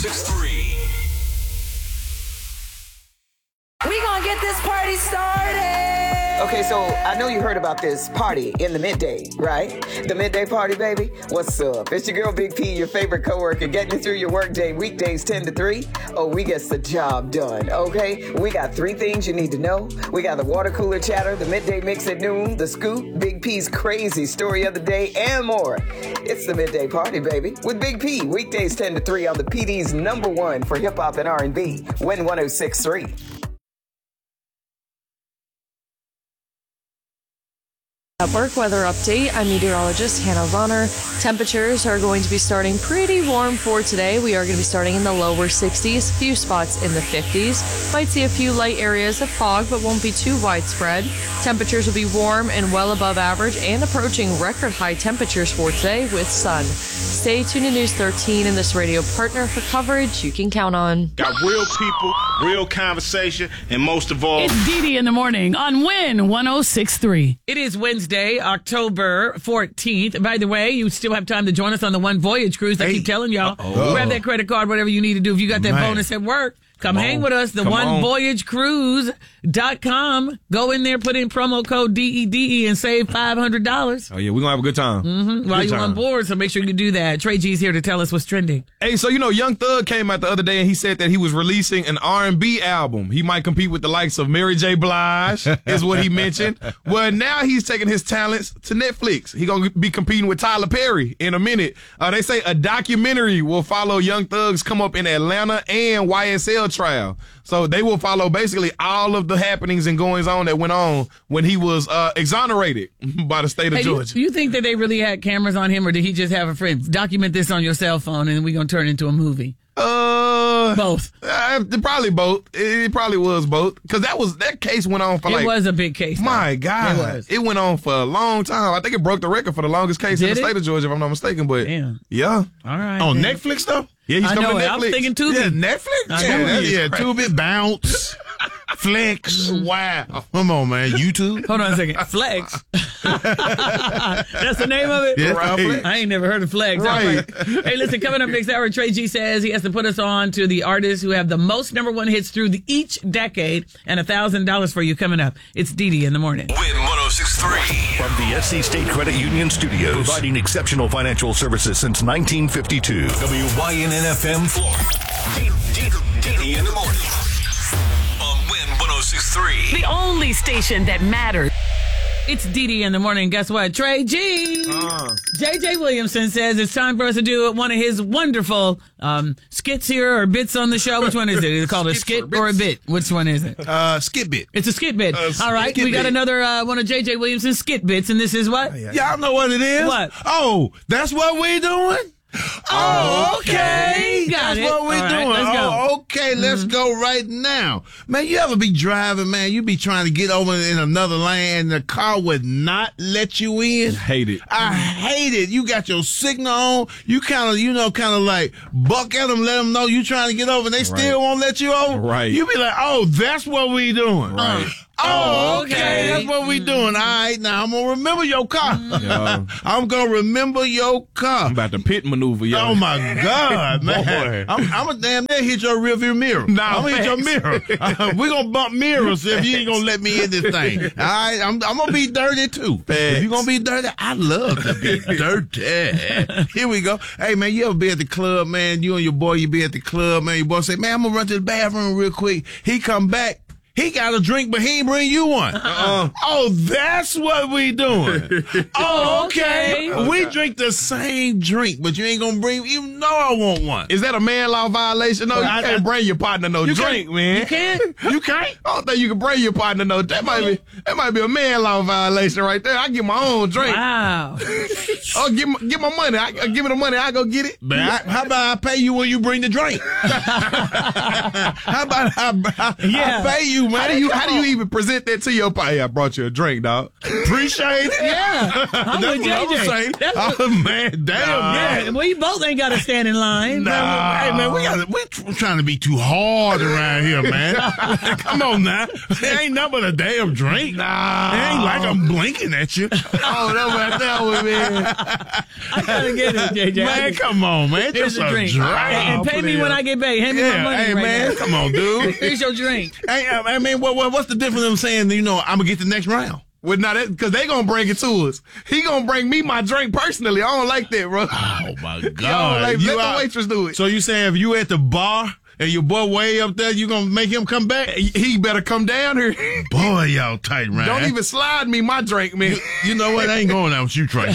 6-3. We gonna get this party started. Okay, so I know you heard about this party in the midday, right? The midday party, baby. What's up? It's your girl Big P, your favorite coworker, getting you through your workday weekdays 10 to 3. Oh, we gets the job done, okay? We got 3 things you need to know. We got the water cooler chatter, the midday mix at noon, the scoop, Big P's crazy story of the day, and more. It's the midday party, baby, with Big P, weekdays 10 to 3 on the PD's #1 for hip hop and R&B, Win 106.3. Work weather update. I'm meteorologist Hannah Runner. Temperatures are going to be starting pretty warm for today. We are going to be starting in the lower 60s, a few spots in the 50s. Might see a few light areas of fog, but won't be too widespread. Temperatures will be warm and well above average and approaching record high temperatures for today with sun. Stay tuned to News 13 and this radio partner for coverage you can count on. Got real people, real conversation, and most of all, it's Dee Dee in the morning on Win 106.3. It is Wednesday, October 14th. By the way, you still have time to join us on the One Voyage cruise. I keep telling y'all, grab that credit card, whatever you need to do. If you got that bonus at work, come hang with us. The OneVoyageCruise.com. Go in there, put in promo code DEDE and save $500. Oh, yeah, we're going to have a good time. While you're on board, so make sure you do that. Trey G's here to tell us what's trending. Hey, so, Young Thug came out the other day and he said that he was releasing an R&B album. He might compete with the likes of Mary J. Blige, is what he mentioned. Well, now he's taking his talents to Netflix. He's going to be competing with Tyler Perry in a minute. They say a documentary will follow Young Thug's come up in Atlanta and YSL trial. So they will follow basically all of the happenings and goings on that went on when he was exonerated by the state of Georgia. You think that they really had cameras on him, or did he just have a friend? Document this on your cell phone and we're going to turn it into a movie. Both. Probably both. It probably was both. Because that case went on for It was a big case. My God. It went on for a long time. I think it broke the record for the longest case in the state of Georgia, if I'm not mistaken. But yeah. All right. On Netflix, though? Yeah, he's coming to Netflix. I was thinking Tubi. Yeah, Netflix? Yeah, Tubi, Bounce, Flex. Wow. Come on, man. YouTube? Hold on a second. Flex? That's the name of it? Yeah, right. I ain't never heard of Flex. Right. Hey, listen, coming up next hour, Trey G says he has to put us on to the artists who have the most #1 hits through each decade, and $1,000 for you coming up. It's Dee Dee in the morning. Win 106.3. From the SC State Credit Union Studios, providing exceptional financial services since 1952. WYNN-FM Florida. Dee Dee in the morning. On Win 106.3. The only station that matters. It's Dee Dee in the morning. Guess what? Trey G. J.J. Williamson says it's time for us to do one of his wonderful skits here or bits on the show. Which one is it? Is it called a skit or a bit? Which one is it? Skit bit. It's a skit bit. All right. We got another one of J.J. Williamson's skit bits, and this is what? Y'all know what it is? What? Oh, that's what we doing? Oh, okay. Got That's it. what we're All right, doing. let's go. Oh, okay, let's go right now. Man, you ever be driving, man, you be trying to get over in another lane and the car would not let you in? Hate it. I hate it. You got your signal on. You kind of like buck at them, let them know you trying to get over and they still won't let you over. Right. You be like, oh, that's what we doing. Right. Oh, okay. That's what we doing. All right, now I'm going to remember your car. I'm going to remember your car. I'm about to pit maneuver, y'all. Oh, my God, man. I'm a damn near hit your rearview mirror. I'm going to hit your mirror. We're going to bump mirrors if you ain't going to let me in this thing. All right, I'm going to be dirty, too. If you're going to be dirty, I love to be dirty. Here we go. Hey, man, you ever be at the club, man? You and your boy, you be at the club, man. Your boy say, man, I'm going to run to the bathroom real quick. He come back. He got a drink, but he ain't bring you one. Oh, that's what we doing. Oh, okay. We drink the same drink, but you ain't gonna bring, even though I want one. Is that a man law violation? No, you can't bring your partner no drink, man. You can't? You can't? I don't think you can bring your partner no. That might be a man law violation right there. I get my own drink. Wow. Oh, get my money. Give me the money. I go get it. But how about I pay you when you bring the drink? How about I pay you you, man. How do you even present that to your party? Hey, I brought you a drink, dog. Appreciate it. Yeah. I'm That's with what I was JJ. saying. Oh, man, damn, man. Yeah, we both ain't got to stand in line. Nah. Hey, man, we're trying to be too hard around here, man. Come on now. It ain't nothing but a damn drink. Nah. It ain't like I'm blinking at you. Oh, that's what that was, man. I gotta get it, JJ. Man, come on, man. Here's Just a drink. And pay me when I get paid. Hand me my money hey, right man, now. come on, dude. Here's your drink. Hey, I mean, what's the difference in saying, I'm going to get the next round? Well, not that, because they going to bring it to us. He going to bring me my drink personally. I don't like that, bro. Oh, my God. Let the waitress do it. So you saying if you at the bar and your boy way up there, you going to make him come back? He better come down here. Boy, y'all tight, man. Don't even slide me my drink, man. You know what? I ain't going out with you, Trey.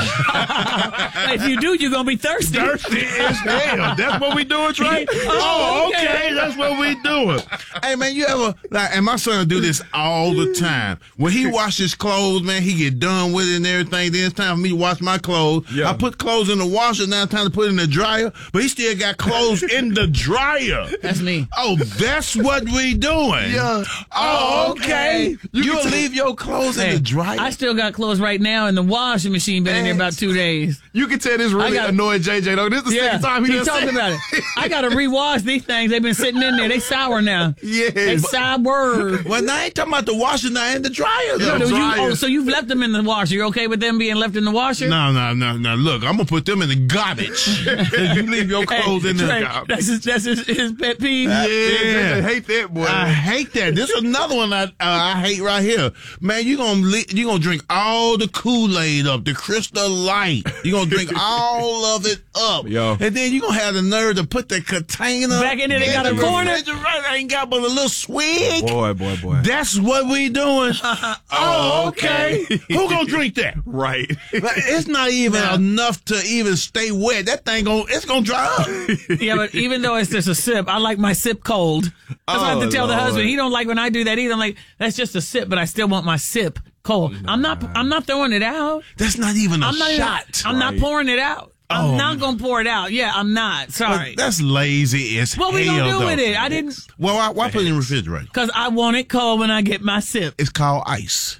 If you do, you're going to be thirsty. Thirsty as hell. That's what we doing, Trey? Oh, okay. That's what we doing. Hey, man, you ever, and my son do this all the time. When he wash his clothes, man, he get done with it and everything. Then it's time for me to wash my clothes. Yeah. I put clothes in the washer. Now it's time to put it in the dryer. But he still got clothes in the dryer. That's me. Oh, that's what we doing. Yeah. Oh, okay. You'll leave your clothes in the dryer? I still got clothes right now in the washing machine. Been in there about 2 days. You can tell this really annoyed JJ, though. This is the second time he talked about it. I got to rewash these things. They've been sitting in there. They sour now. Yes. They sour. Well, now I ain't talking about the washer, now in the dryer. So you've left them in the washer. You're okay with them being left in the washer? No. Look, I'm going to put them in the garbage. You leave your clothes in the garbage. That's his pet peeve. Yeah. I hate that, boy. I hate that. This is another one I hate right here. Man, you gonna drink all the Kool-Aid up, the Crystal Light. You gonna drink all of it up. Yo. And then you gonna have the nerve to put the container back in there. They got a corner. I ain't got but a little swig. Boy. That's what we doing. Oh, okay. Who gonna drink that? Right. It's not even enough to even stay wet. That thing it's gonna dry up. Yeah, but even though it's just a sip, I like my sip cold. That's what I have to tell the husband. He don't like when I do that either. I'm like, that's just a sip, but I still want my sip cold. I'm not throwing it out. That's not even a shot. I'm not pouring it out. I'm not gonna pour it out. Yeah, I'm not. Sorry. That's lazy as hell. What we gonna do with it? I didn't. Well, why put it in the refrigerator? Because I want it cold when I get my sip. It's called ice.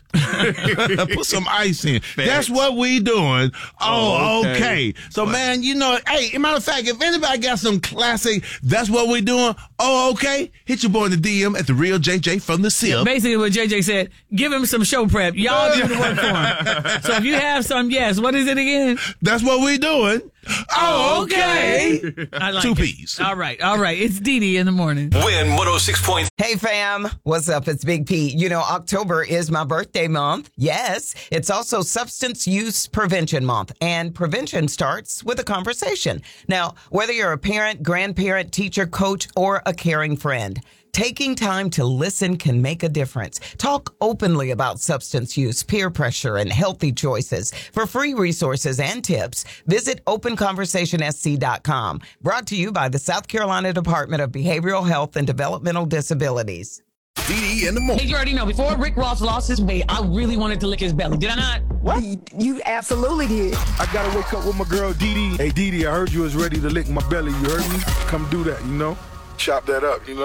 Put some ice in. That's what we doing. Oh, okay. So, man, hey, matter of fact, if anybody got some classic, that's what we doing. Oh, okay. Hit your boy in the DM at the real JJ from the SIP. Basically, what JJ said, give him some show prep. Y'all do the work for him. So if you have some, what is it again? That's what we doing. Oh, okay. I like 2 it. P's. All right. It's Dee in the morning. Win 106. Hey fam, what's up? It's Big P. October is my birthday month. Yes, it's also Substance Use Prevention Month, and prevention starts with a conversation. Now, whether you're a parent, grandparent, teacher, coach, or a caring friend, taking time to listen can make a difference. Talk openly about substance use, peer pressure, and healthy choices. For free resources and tips, visit openconversationsc.com. Brought to you by the South Carolina Department of Behavioral Health and Developmental Disabilities. DD in the morning. Hey, you already know, before Rick Ross lost his weight, I really wanted to lick his belly. Did I not? What? You absolutely did. I gotta wake up with my girl Dee. Hey Dee, I heard you was ready to lick my belly. You heard me? Come do that, Chop that up,